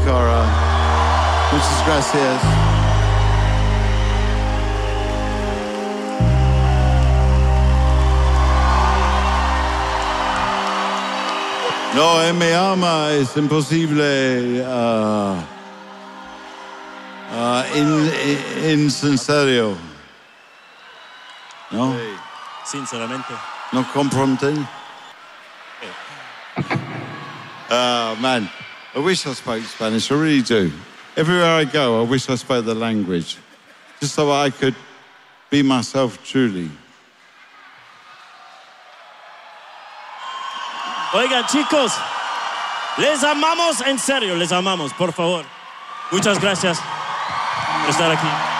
Cora. Muchas gracias. No, me ama, es imposible en serio. ¿No? Sí, sinceramente. ¿No comprenden? Man, I wish I spoke Spanish, I really do. Everywhere I go, I wish I spoke the language, just so I could be myself truly. Oigan, chicos, les amamos en serio, les amamos, por favor. Muchas gracias por estar aquí.